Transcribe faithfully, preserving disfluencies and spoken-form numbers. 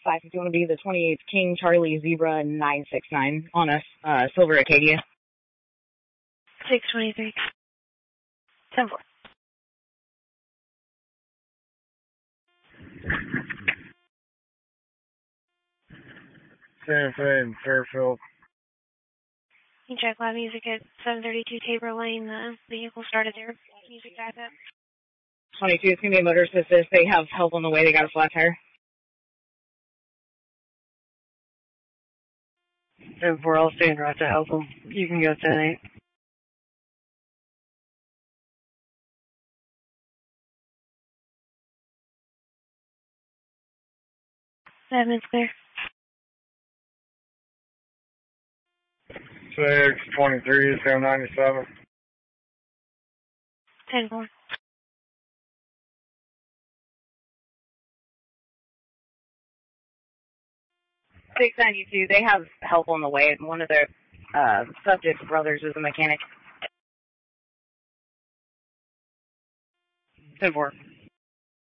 five fifty-one will be the twenty-eighth King Charlie Zebra nine six nine on a uh, Silver Acadia. six twenty-three. ten four. San Fran, Fairfield. You check live music at seven thirty-two Tabor Lane. The vehicle started there. Music back up. twenty-two, it's going to be a motorist assist. They have help on the way. They got a flat tire. ten four, I'll stand right to help them. You can go ten eight. Seven minutes clear. six twenty-three, seven ninety-seven. ten four. six ninety-two, they have help on the way. One of their uh, subject's brothers is a mechanic. ten four.